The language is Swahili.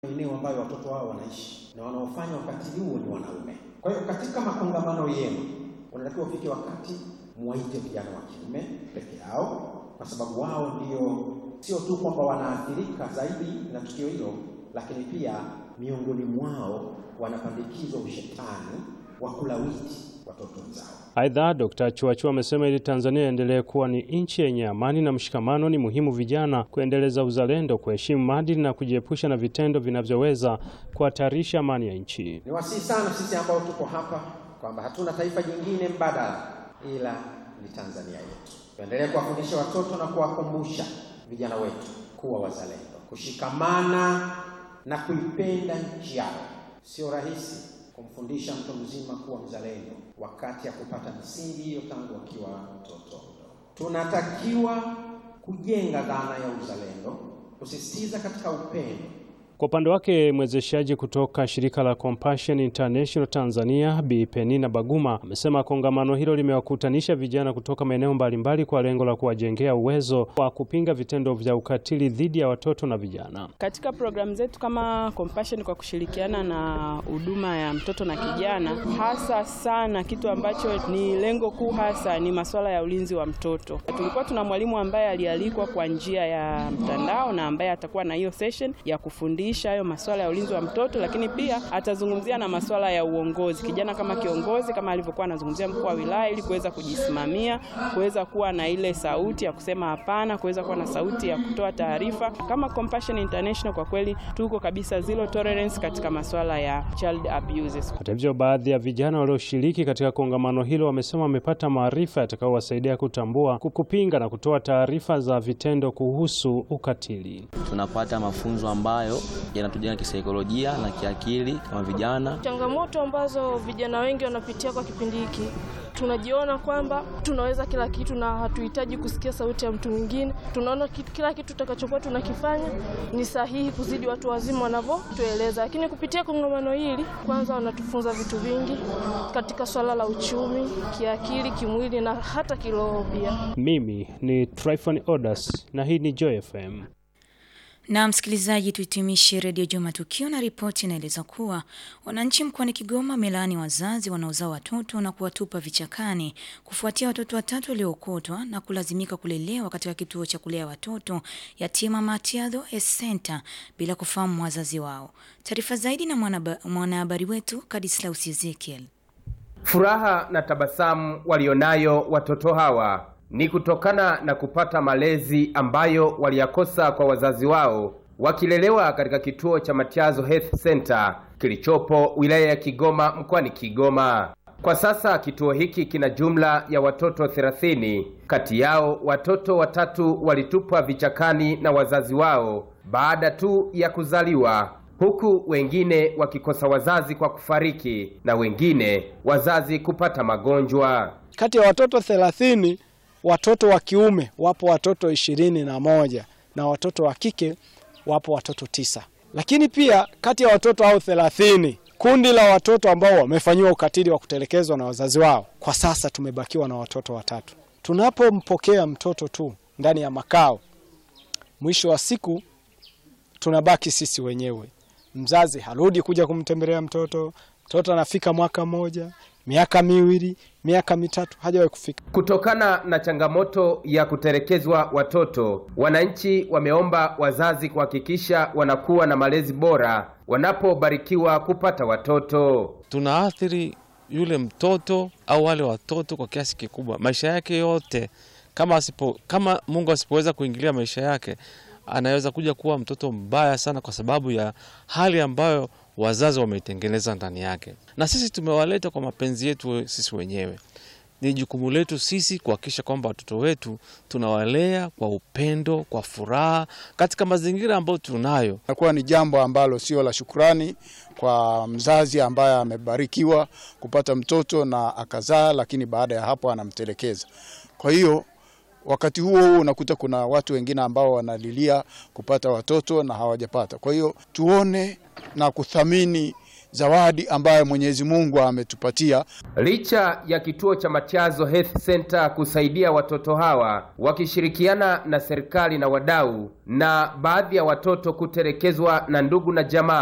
eneo ambayo watoto wao wanaishi na wanaofanya ukatili huo ni wanaume. Kwa hiyo katika makongamano yenu unatakiwa ufike wakati muwaite vijana wa kiume peke yao, kwa sababu wao ndio sio tu kwamba wanaathirika zaidi na tukio hilo, lakini pia miongoni mwao wanapandikizwa ushetani wa kulawiti watoto wenzao. Aidha, Dr. Chuachu amesema ili Tanzania endelee kuwa ni nchi yenye amani na mshikamano, ni muhimu vijana kuendeleza uzalendo, kuheshimu maadili na kujiepusha na vitendo vinavyoweza kuhatarisha amani ya nchi. Ni wasihi sana sisi ambao tuko hapa kwamba hatuna taifa jingine mbadala ila ni Tanzania yetu. Tuendelee kuwafundisha watoto na kuwakumbusha vijana wetu kuwa wazalendo, kushikamana na kuipenda nchi yao. Sio rahisi kumfundisha mtu mzima kuwa mzalendo wakati ya kupata misingi hiyo tangu akiwa mtoto. Tunatakiwa kujenga dhana ya uzalendo, kusisitiza katika upendo. Kwa upande wake, mwezeshaji kutoka shirika la Compassion International Tanzania, Bi Penina Baguma, amesema kongamano hilo limewakutanisha vijana kutoka maeneo mbalimbali kwa lengo la kuwajengea uwezo wa kupinga vitendo vya ukatili dhidi ya watoto na vijana. Katika programu zetu kama Compassion, kwa kushirikiana na huduma ya mtoto na kijana, hasa sana kitu ambacho ni lengo kuu hasa ni masuala ya ulinzi wa mtoto. Tulikuwa tuna mwalimu ambaye alialikwa kwa njia ya mtandao na ambaye atakuwa na hiyo session ya kufundisha hayo masuala ya ulinzi wa mtoto, lakini pia atazungumzia na masuala ya uongozi. Kijana kama kiongozi, kama alivyokuwa anazungumzia mkuu wa wilaya, ili kuweza kujisimamia, kuweza kuwa na ile sauti ya kusema hapana, kuweza kuwa na sauti ya kutoa taarifa. Kama Compassion International kwa kweli tuko kabisa zero tolerance katika masuala ya child abuses. Hata hivyo, baadhi ya vijana walioshiriki katika kongamano hilo wamesema wamepata maarifa yatakayowasaidia kutambua, kupinga na kutoa taarifa za vitendo kuhusu ukatili. Tunapata mafunzo ambayo yanatujenga kisaikolojia na kiakili kama vijana. Changamoto ambazo vijana wengi wanapitia kwa kipindi hiki, tunajiona kwamba tunaweza kila kitu na hatuhitaji kusikia sauti ya mtu mwingine. Tunaona kila kitu tutakachokuwa tunakifanya ni sahihi kuzidi watu wazima wanavyotueleza. Lakini kupitia kongamano hili, kwanza wanatufunza vitu vingi katika swala la uchumi, kiakili, kimwili na hata kiroho pia. Mimi ni Tryphon Odas na hii ni Joy FM. Na msikilizaji, tuhitimishe Radio Joma Matukio na ripoti inaeleza kuwa wananchi mkoani Kigoma wamelaani wazazi wanaozaa watoto na kuwatupa vichakani kufuatia watoto watatu waliookotwa na kulazimika kulelewa katika kituo cha kulea watoto yatima Matiadho Center bila kufahamu wazazi wao. Taarifa zaidi na mwanahabari wetu Kadislaus Ezekiel. Furaha na tabasamu walionayo watoto hawa ni kutokana na kupata malezi ambayo waliyakosa kwa wazazi wao, wakilelewa katika kituo cha Matiadho Health Center kilichopo wilaya ya Kigoma mkoani Kigoma. Kwa sasa kituo hiki kina jumla ya watoto 30. Kati yao watoto watatu walitupwa vichakani na wazazi wao baada tu ya kuzaliwa, huku wengine wakikosa wazazi kwa kufariki na wengine wazazi kupata magonjwa. Kati ya watoto 30, watoto wa kiume wapo watoto 21 na watoto wa kike wapo watoto 9. Lakini pia kati ya watoto hao 30, kundi la watoto ambao wamefanywa ukatili wa kutelekezwa na wazazi wao, kwa sasa tumebakiwa na watoto 3. Tunapompokea mtoto tu ndani ya makao, mwisho wa siku tunabaki sisi wenyewe. Mzazi harudi kuja kumtembelea mtoto, mtoto anafika mwaka mmoja, miaka miwili, miaka mitatu hajawahi kufika. Kutokana na changamoto ya kutelekezwa watoto, wananchi wameomba wazazi kuhakikisha wanakuwa na malezi bora wanapobarikiwa kupata watoto. Tunaathiri yule mtoto au wale watoto kwa kiasi kikubwa maisha yake yote. Kama Mungu asipoweza kuingilia maisha yake, anaweza kuja kuwa mtoto mbaya sana kwa sababu ya hali ambayo wazazi wameitengeneza ndani yake. Na sisi tumewaleta kwa mapenzi yetu sisi wenyewe. Ni jukumu letu sisi kuhakikisha kwamba watoto wetu tunawalea kwa upendo, kwa furaha katika mazingira ambayo tunayo. Inakuwa ni jambo ambalo sio la shukrani kwa mzazi ambaye amebarikiwa kupata mtoto na akazaa, lakini baada ya hapo anamtelekeza. Kwa hiyo wakati huo unakuta kuna watu wengine ambao wanalilia kupata watoto na hawajapata. Kwa hiyo tuone na kuthamini zawadi ambayo Mwenyezi Mungu ametupatia. Licha ya kituo cha Machazo Health Center kusaidia watoto hawa wakishirikiana na serikali na wadau, na baadhi ya watoto kutelekezwa na ndugu na jamaa